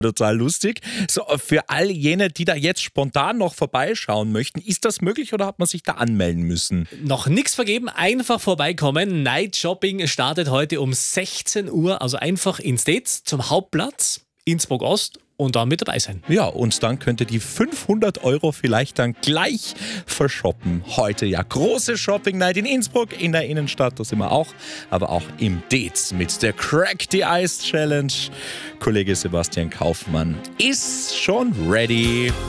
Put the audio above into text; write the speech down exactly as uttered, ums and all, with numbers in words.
Total lustig. So, für all jene, die da jetzt spontan noch vorbeischauen möchten, ist das möglich oder hat man sich da anmelden müssen? Noch nichts vergeben, einfach vorbeikommen. Night Shopping startet heute um sechzehn Uhr, also einfach ins Dates zum Hauptplatz, Innsbruck Ost und da mit dabei sein. Ja, und dann könnt ihr die fünfhundert Euro vielleicht dann gleich verschoppen. Heute ja große Shopping Night in Innsbruck, in der Innenstadt, da sind wir auch, aber auch im Dates mit der Crack the Ice Challenge. Kollege Sebastian Kaufmann ist schon ready.